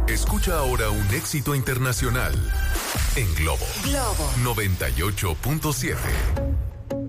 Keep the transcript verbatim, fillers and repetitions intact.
Escucha ahora un éxito internacional en Globo. Globo noventa y ocho punto siete.